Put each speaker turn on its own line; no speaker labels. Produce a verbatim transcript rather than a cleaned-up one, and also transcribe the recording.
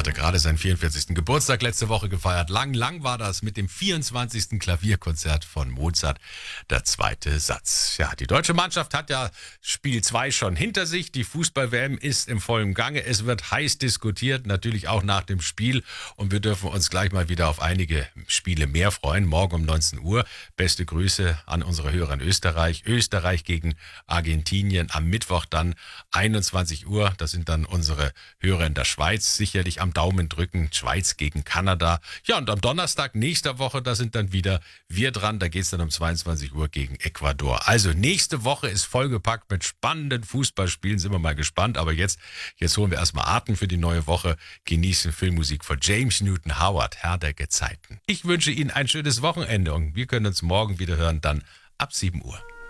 hatte gerade seinen vierundvierzigsten Geburtstag letzte Woche gefeiert. Lang, lang war das mit dem vierundzwanzigsten Klavierkonzert von Mozart, der zweite Satz. Ja, die deutsche Mannschaft hat ja Spiel zwei schon hinter sich. Die Fußball-W M ist im vollen Gange. Es wird heiß diskutiert, natürlich auch nach dem Spiel. Und wir dürfen uns gleich mal wieder auf einige Spiele mehr freuen. Morgen um neunzehn Uhr. Beste Grüße an unsere Hörer in Österreich. Österreich gegen Argentinien. Am Mittwoch dann einundzwanzig Uhr. Das sind dann unsere Hörer in der Schweiz. Sicherlich am Daumen drücken. Schweiz gegen Kanada. Ja, und am Donnerstag nächster Woche, da sind dann wieder wir dran. Da geht's dann um zweiundzwanzig Uhr gegen Ecuador. Also nächste Woche ist vollgepackt mit spannenden Fußballspielen. Sind wir mal gespannt. Aber jetzt, jetzt holen wir erstmal Atem für die neue Woche. Genießen Filmmusik von James Newton Howard, Herr der Gezeiten. Ich wünsche Ihnen ein schönes Wochenende und wir können uns morgen wieder hören, dann ab sieben Uhr.